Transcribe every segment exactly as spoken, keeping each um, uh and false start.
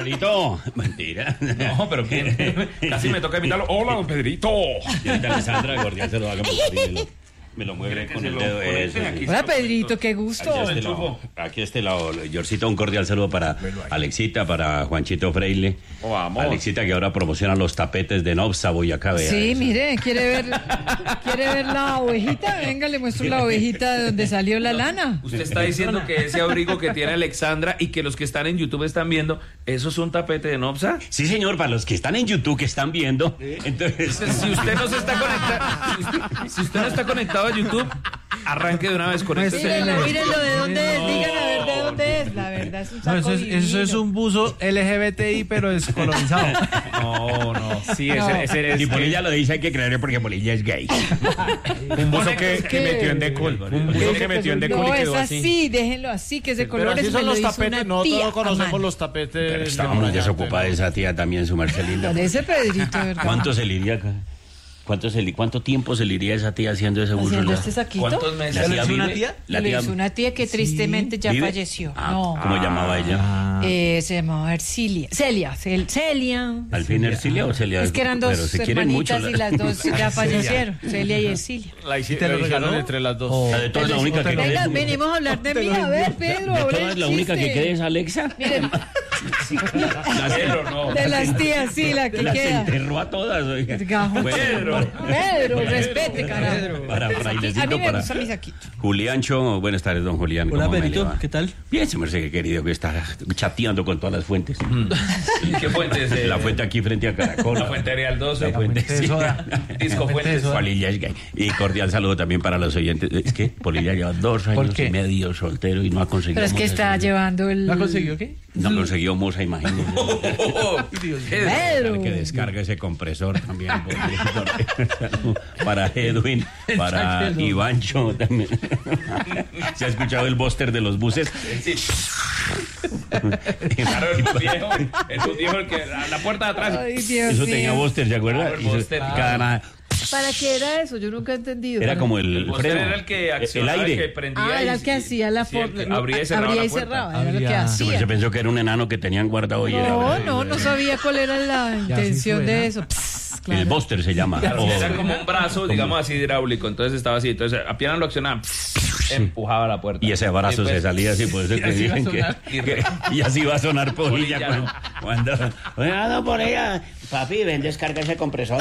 Pedrito. Mentira. No, pero ¿quién? Casi me toca imitarlo. Hola, don Pedrito. Señorita Alessandra, cordial se lo haga por me lo, me lo mueve con el dedo. Eso, sí. Hola, Pedrito, qué gusto. Aquí a este lado, aquí a este lado, Yorcito, un cordial saludo para Alexita, para Juanchito Freile. Oh, vamos. Alexita, que ahora promociona los tapetes de Nobsa, Boyacá. Vea Sí, eso. mire, ¿quiere ver, ¿quiere ver la ovejita? Venga, le muestro la ovejita de donde salió la lana. Usted está diciendo que ese abrigo que tiene Alexandra y que los que están en YouTube están viendo, ¿eso es un tapete de Nobsa? Sí, señor, para los que están en YouTube, que están viendo. Entonces, Si usted no se está conectado, si usted, si usted no está conectado a YouTube, arranque de una vez con esto. Mírenlo, mírenlo, ¿de dónde es? Digan a ver de dónde es. La verdad es un saco No, eso, es, eso es divino. un buzo L G B T I, pero descolonizado. No, no. Sí, No. ese, ese es. si Polilla lo dice, hay que creerle porque Polilla es gay. Un buzo que, ¿Qué? que metió en decol. Un buzo que metió en decol No, y es quedó así, así. déjenlo así, que ese Pero color así es son me lo los hizo tapetes, una no tía todos a conocemos mano. los tapetes. Pero de estaba muy Brillante, desocupada ¿no? esa tía también, su Marcelina. Con ese Pedrito, ¿verdad? ¿Cuánto se le iría acá? ¿Cuánto, se le, ¿Cuánto tiempo se le iría a esa tía haciendo ese buzo? Haciendo ya? este saquito. ¿Cuántos meses? ¿La ¿Se lo tía hizo una vive? tía? ¿La Le tía hizo una tía que tristemente ya vive? falleció. Ah, No. ¿cómo llamaba ella? Ah. Eh, se llamaba Ercilia. Celia, Cel- Celia. ¿Al fin Ercilia o Celia? Es que eran dos Pero se quieren mucho. hermanitas y la- las dos ya fallecieron. Celia y Ercilia. La ¿Y te lo regaló? Entre las dos. La de todas la única que Venga, queda. venimos a hablar de mí. A ver, Pedro, De ahora todas el la única que chiste. queda es Alexa. Miren, Pedro, no. de las tías, sí, la que Las queda. enterró a todas. Oiga. Gajo. Bueno, Pedro, respete, carajo. para A mí frailecito, me para gusta mi saquito. Juliancho. Buenas tardes, don Julián. Hola, ¿Cómo me le Pedrito, va? ¿qué tal? Bien, se me hace que querido que está chateando con todas las fuentes. ¿Qué fuente es? eh? La fuente aquí frente a Caracol. La fuente Real doce. La fuente, Fuente de sí. soda. Disco Fuente de Fuentes. soda. Polilla es gay. Y cordial saludo también para los oyentes. Es que Polilla lleva dos años qué? y medio soltero y no ha conseguido. Pero es que moza. está llevando el. ¿No ha conseguido qué? No consiguió moza, imagínese. Oh, Pedro. Que descargue ese compresor también. Para Edwin, para Sáquelo. Ivancho también. ¿Se ha escuchado el búster de los buses? sí. Claro, es un viejo. Es un viejo el que a la puerta de atrás. Ay, Dios Eso mío. tenía búster, ¿se acuerda? Claro, el Y eso- búster. cada nada- ¿Para qué era eso? Yo nunca he entendido. Era Para- como el, El freno. era el que el accionaba, el aire. que prendía. Ah, era y- el que hacía la sí, el forma. que abría y cerraba abría la y puerta. cerraba, era lo que Abría. Se hacía. pensó que era un enano que tenían guardado y era No, no, no sabía cuál era la así intención suena. de eso. Pss, claro. el búster se llama. Claro, O- era como un brazo, digamos así, hidráulico. Entonces estaba así. Entonces apenas lo accionaba, empujaba la puerta. Y ese brazo Después- se salía así, por eso Y que así iba a dicen que, sonar. que- y así va a sonar Polilla Polilla, cuando, no. cuando oiga, no, por ella, papi, ven, descarga ese compresor.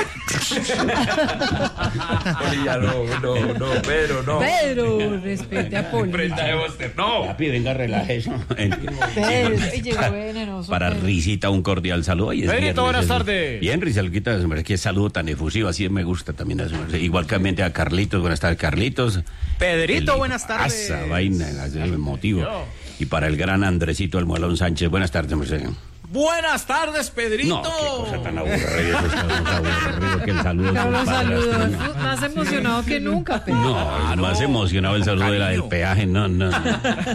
Polilla, no, no, no, Pedro, no. Pedro, respete a Poli. Prenda de Buster, no. Papi, venga, relaje eso. Pedro, y llegó venenoso. Para Pedro. Risita, un cordial saludo. Hoy es Pedrito, viernes, buenas es- tardes. Bien, Risalquita, se me hace que saludo tan efusivo, así me gusta también. a su merced. Igualmente a Carlitos, buenas tardes, Carlitos. Pedrito, El- buenas tardes. Asa vaina, el motivo. Y para el gran Andresito el Muelón Sánchez, buenas tardes, merced. Buenas tardes, Pedrito. No, qué cosa tan aburrida, eso está más aburrido que el saludo. de Carlos, sus padres, saludos. ¿no? Más emocionado que nunca, Pedro. No, más emocionado el saludo de la del peaje, no, no. no.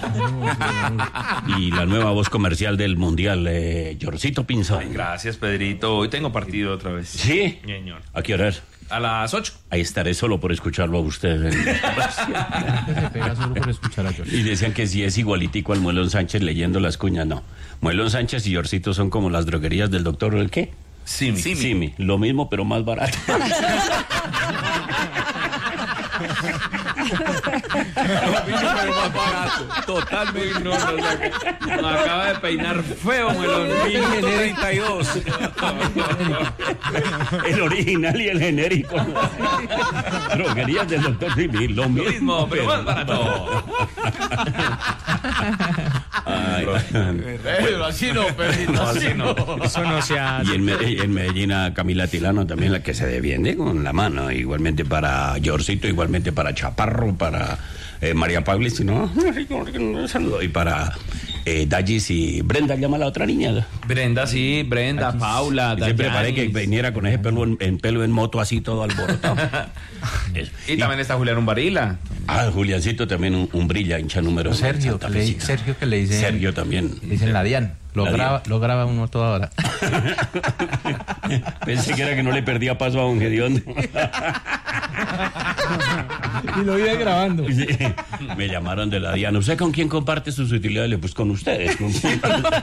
Y la nueva voz comercial del Mundial, eh, Yorcito Pinzón. Gracias, Pedrito. Hoy tengo partido otra vez. ¿Sí? Señor. ¿A qué hora es? A las ocho. Ahí estaré solo por escucharlo a usted. Se pega solo por escuchar a George. Y decían que si es igualitico al Muelón Sánchez leyendo las cuñas, no. Muelón Sánchez y Yorcito son como las droguerías del doctor, ¿el qué? Simi. Simi. Lo mismo, pero más barato. Pero más barato. Totalmente. No, no, no, me acaba de peinar feo, Melón. Minuto treinta y dos. El original y el genérico. Droguerías del doctor Simi, lo Lo mismo, mismo, pero más barato. Ay, Pedro, así no, Pedrito, No, así así no. no. Eso no se hace. Y en, Me- en Medellín a Camila Tilano también, la que se defiende con la mano. Igualmente para Yorcito, igualmente para Chaparro, para eh, María Pablo, si no, saludo. Y para eh, Dallis y Brenda, llama a la otra niña. Brenda, sí, Brenda, Paula, Y siempre Dayanis. parece que viniera con ese pelo en, en pelo en moto así todo alborotado. Eso. Y también está Julián Umbarila. Ah, Juliancito también un, un brilla, hincha número uno, Sergio, Santa que le, Fecita. Sergio que le dicen. Sergio también. Le dicen la Dian. Lo La graba, lo graba uno toda hora. Pensé que era que no le perdía paso a un Gediondo. Y lo iba grabando. Sí, me llamaron de la Diana. ¿Usted con quién comparte sus utilidades? Pues con ustedes. ¿Con quién?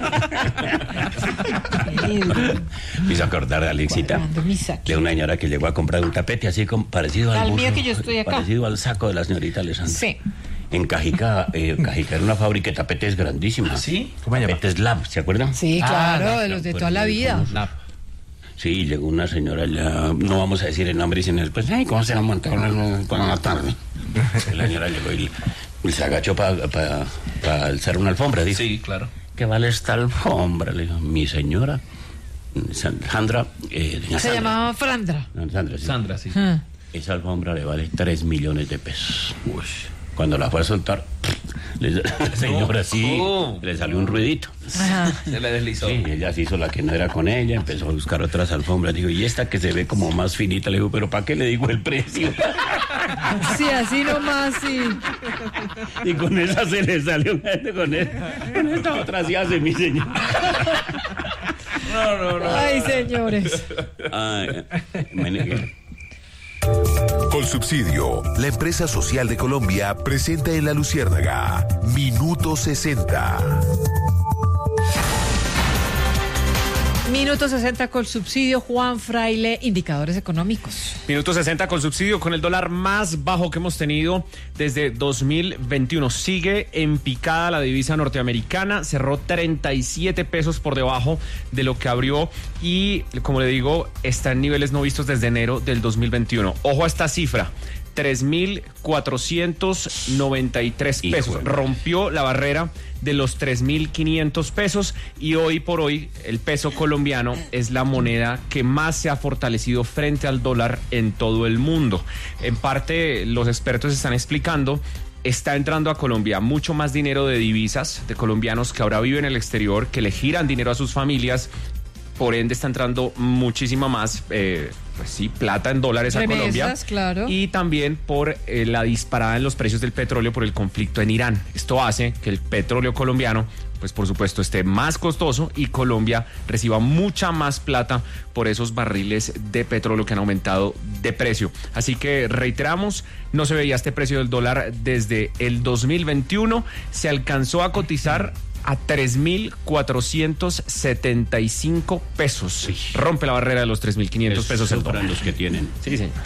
Me hizo acordar de Alexita, de una señora que llegó a comprar un tapete así como parecido al, Al buzo, mío que yo estoy acá. parecido al saco de la señorita Alessandra. Sí. En Cajica, eh, Cajica era una fábrica de tapetes grandísima. ¿Sí? ¿Cómo se llama? Tapetes Lab, ¿se acuerdan? Sí, Ah, claro, la- de los de Pues, toda la vida. La- Sí, llegó una señora allá, no vamos a decir el nombre, sino después, ay, ¿cómo se llama? Para la tarde. La señora llegó y, y se agachó para pa, pa alzar una alfombra, dijo. Sí, claro. ¿Qué vale esta alfombra? Le dijo, mi señora, Sandra, eh, doña Se Sandra. llamaba Frandra. No, Sandra, sí. Sandra, sí. Ah. Esa alfombra le vale tres millones de pesos. Uy. Cuando la fue a soltar, le- la señora sí, Oh. le salió un ruidito. Ajá. Se le deslizó. Sí, ella se hizo la que no era con ella, empezó a buscar otras alfombras. Digo, y esta que se ve como más finita, le digo, pero ¿para qué le digo el precio? Sí, así nomás, sí. Y con esa se le salió con, él, con esta otra sí hace mi señor. No, no, no. Ay, señores. Ay, me- Colsubsidio, la empresa social de Colombia, presenta en La Luciérnaga Minuto sesenta. Minuto sesenta con subsidio, Juan Fraile, indicadores económicos. Minuto sesenta con subsidio, con el dólar más bajo que hemos tenido desde dos mil veintiuno. Sigue en picada la divisa norteamericana, cerró treinta y siete pesos por debajo de lo que abrió y, como le digo, está en niveles no vistos desde enero del dos mil veintiuno. Ojo a esta cifra. tres mil cuatrocientos noventa y tres pesos. Híjole. Rompió la barrera de los tres mil quinientos pesos y hoy por hoy el peso colombiano es la moneda que más se ha fortalecido frente al dólar en todo el mundo. En parte, los expertos están explicando, está entrando a Colombia mucho más dinero de divisas, de colombianos que ahora viven en el exterior, que le giran dinero a sus familias. Por ende está entrando muchísima más, eh, pues sí, plata en dólares a Remesas, Colombia. claro. Y también por eh, la disparada en los precios del petróleo por el conflicto en Irán. Esto hace que el petróleo colombiano, pues por supuesto, esté más costoso y Colombia reciba mucha más plata por esos barriles de petróleo que han aumentado de precio. Así que reiteramos, no se veía este precio del dólar desde el dos mil veintiuno. Se alcanzó a cotizar a tres mil cuatrocientos setenta y cinco pesos. Rompe la barrera de los tres mil quinientos pesos el para dólar. los que tienen. Sí, señor.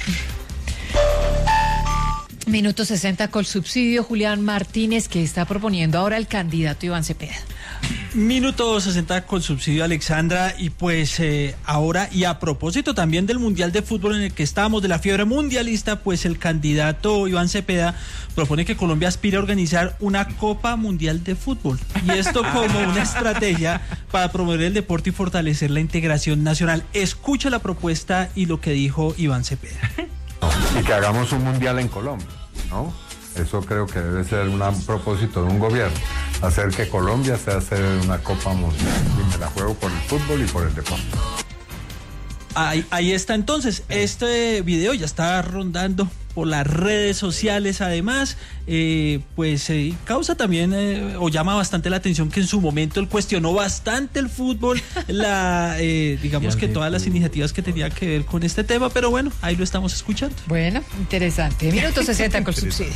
Minuto sesenta con subsidio, Julián Martínez, que está proponiendo ahora el candidato Iván Cepeda. Minuto sesenta con subsidio, Alexandra, y pues eh, ahora, y a propósito también del Mundial de Fútbol en el que estamos, de la fiebre mundialista, pues el candidato Iván Cepeda propone que Colombia aspire a organizar una Copa Mundial de Fútbol, y esto como una estrategia para promover el deporte y fortalecer la integración nacional. Escucha la propuesta y lo que dijo Iván Cepeda. Y que hagamos un mundial en Colombia, ¿no? Eso creo que debe ser un propósito de un gobierno, hacer que Colombia sea sede de una Copa Mundial. Y me la juego por el fútbol y por el deporte. Ahí, ahí está entonces, este video ya está rondando por las redes sociales, además, eh, pues eh, causa también eh, o llama bastante la atención que en su momento él cuestionó bastante el fútbol, la eh, digamos que todas las iniciativas que tenían que ver con este tema, pero bueno, ahí lo estamos escuchando. Bueno, interesante. Minuto sesenta con subsidio.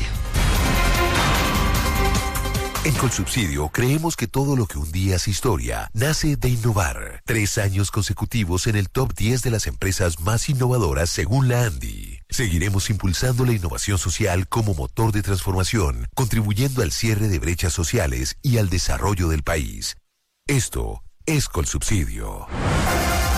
En Colsubsidio creemos que todo lo que un día es historia nace de innovar. Tres años consecutivos en el top diez de las empresas más innovadoras según la ANDI. Seguiremos impulsando la innovación social como motor de transformación, contribuyendo al cierre de brechas sociales y al desarrollo del país. Esto es Colsubsidio.